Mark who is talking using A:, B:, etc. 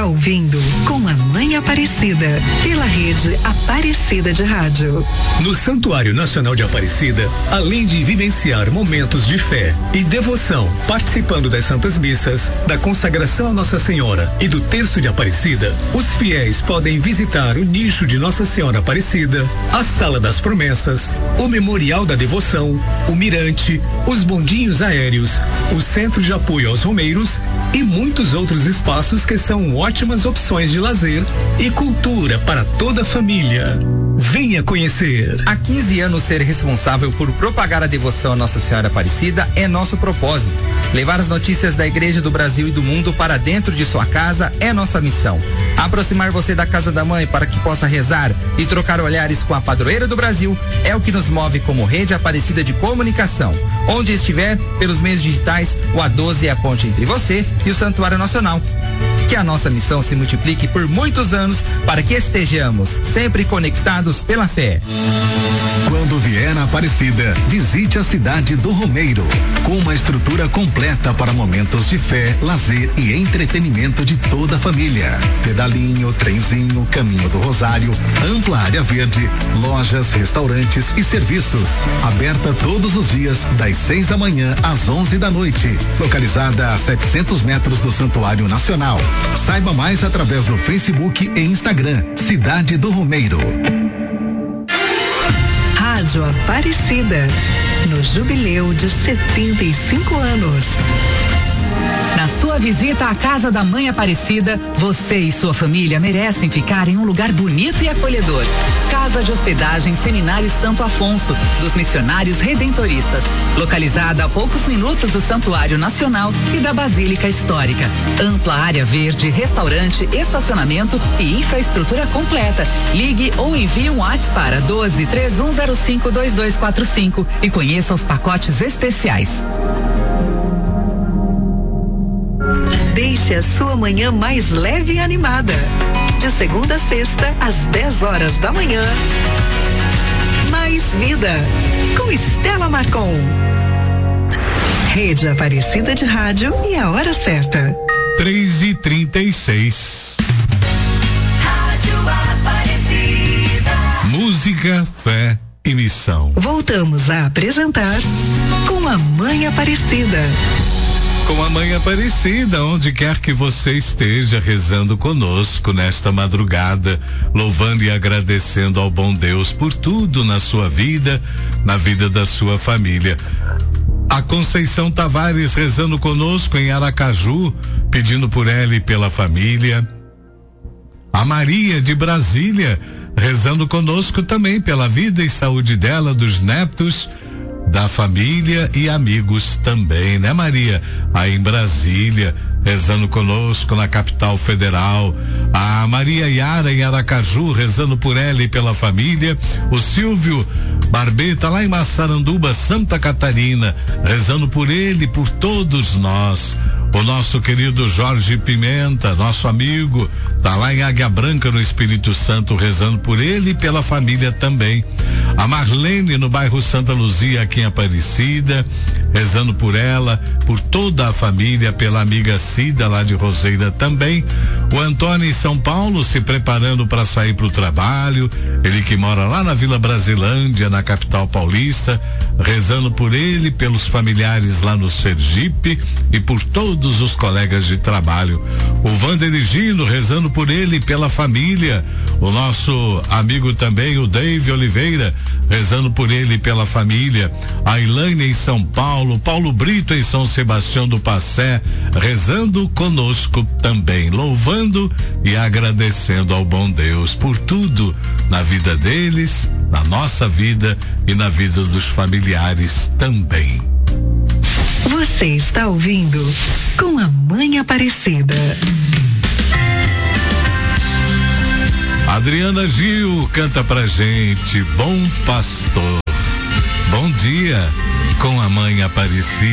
A: ouvindo Com a Mãe Aparecida, pela rede Aparecida de Rádio.
B: No Santuário Nacional de Aparecida, além de vivenciar momentos de fé e devoção, participando das Santas Missas, da consagração a Nossa Senhora e do Terço de Aparecida, os fiéis podem visitar o nicho de Nossa Senhora Aparecida, a Sala das Promessas, o Memorial da Devoção, o Mirante, os bondinhos aéreos, o Centro de Apoio aos Romeiros e muitos outros espaços que são ótimas opções de lazer e cultura para toda a família. Venha conhecer.
C: Há 15 anos, ser responsável por propagar a devoção a Nossa Senhora Aparecida é nosso propósito. Levar as notícias da Igreja do Brasil e do mundo para dentro de sua casa é nossa missão. Aproximar você da Casa da Mãe para que possa rezar e trocar olhares com a padroeira do Brasil é o que nos move como Rede Aparecida de Comunicação. Onde estiver, pelos meios digitais, o A12 é a ponte entre você e o Santuário Nacional. Que a nossa missão se multiplique por muitos anos para que estejamos sempre conectados pela fé.
D: Quando vier a Aparecida, visite a cidade do Romeiro, com uma estrutura completa para momentos de fé, lazer e entretenimento de toda a família. Pedalinho, trenzinho, caminho do Rosário, ampla área verde, lojas, restaurantes e serviços. Aberta todos os dias, das 6 da manhã às 11 da noite. Localizada a 700 metros do Santuário Nacional. Saiba mais através do Facebook e Instagram. Cidade do Romeiro.
A: Rádio Aparecida, no jubileu de 75 anos. Na sua visita à Casa da Mãe Aparecida, você e sua família merecem ficar em um lugar bonito e acolhedor. Casa de Hospedagem Seminário Santo Afonso, dos Missionários Redentoristas, localizada a poucos minutos do Santuário Nacional e da Basílica Histórica. Ampla área verde, restaurante, estacionamento e infraestrutura completa. Ligue ou envie um WhatsApp para 12-3105-2245 e conheça os pacotes especiais. Deixe a sua manhã mais leve e animada. De segunda a sexta, às 10 horas da manhã. Mais Vida, com Estela Marcon. Rede Aparecida de Rádio e a hora certa.
E: 3h36.
A: Rádio Aparecida.
E: Música, fé e missão.
A: Voltamos a apresentar Com a Mãe Aparecida.
E: Com a Mãe Aparecida, onde quer que você esteja, rezando conosco nesta madrugada, louvando e agradecendo ao bom Deus por tudo na sua vida, na vida da sua família. A Conceição Tavares rezando conosco em Aracaju, pedindo por ela e pela família. A Maria de Brasília rezando conosco também pela vida e saúde dela, dos netos, da família e amigos também, né, Maria? Aí em Brasília, rezando conosco na capital federal. A Maria Yara em Aracaju, rezando por ela e pela família. O Silvio Barbeta lá em Massaranduba, Santa Catarina, rezando por ele e por todos nós. O nosso querido Jorge Pimenta, nosso amigo, tá lá em Águia Branca, no Espírito Santo, rezando por ele e pela família também. A Marlene, no bairro Santa Luzia, aqui em Aparecida, rezando por ela, por toda a família, pela amiga Cida, lá de Roseira também. O Antônio em São Paulo, se preparando para sair para o trabalho, ele que mora lá na Vila Brasilândia, na capital paulista, rezando por ele, pelos familiares lá no Sergipe e por todos os colegas de trabalho. O Wander Gino, rezando por ele e pela família. O nosso amigo também, o Dave Oliveira, rezando por ele e pela família. A Ilane em São Paulo, Paulo Brito em São Sebastião do Passé, rezando conosco também, louvando e agradecendo ao bom Deus por tudo na vida deles, na nossa vida e na vida dos familiares também.
A: Você está ouvindo Com a Mãe Aparecida.
E: Adriana Gil canta pra gente, Bom Pastor. Bom dia, com a Mãe Aparecida.